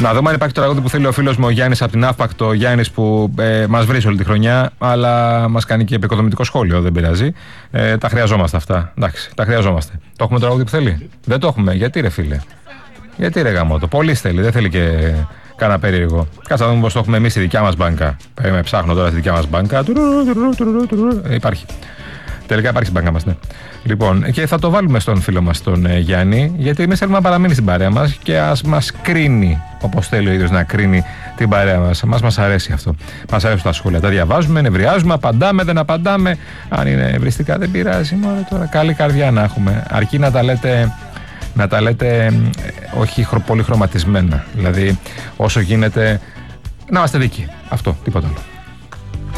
Να δούμε αν υπάρχει το τραγούδι που θέλει ο φίλος μου ο Γιάννης από την Αύπακτο. Ο Γιάννης που μας βρει όλη τη χρονιά, αλλά μας κάνει και επικοδομητικό σχόλιο. Δεν πειράζει. Τα χρειαζόμαστε αυτά. Εντάξει, τα χρειαζόμαστε. Το έχουμε το τραγούδι που θέλει. Δεν το έχουμε. Γιατί ρε φίλε? Γιατί ρε γαμώτο? Πολύ θέλει. Δεν θέλει και κάνα περίεργο. Κάτσε να δούμε πώς το έχουμε εμείς στη δικιά μας μπάνκα. Ψάχνω τώρα στη δικιά μας μπάνκα. Υπάρχει. Τελικά υπάρχει στην μπάνκα μας, ναι. Λοιπόν, και θα το βάλουμε στον φίλο μας τον Γιάννη, γιατί εμείς θέλουμε να παραμείνει στην παρέα μας και ας μας κρίνει όπως θέλει ο ίδιος να κρίνει την παρέα μας. Μας αρέσει αυτό. Μας αρέσουν τα σχόλια. Τα διαβάζουμε, νευριάζουμε, απαντάμε, δεν απαντάμε. Αν είναι ευριστικά δεν πειράζει. Μόνο τώρα καλή καρδιά να έχουμε. Αρκεί να τα λέτε όχι πολύ χρωματισμένα. Δηλαδή, όσο γίνεται να είμαστε δίκοι. Αυτό, τίποτα άλλο.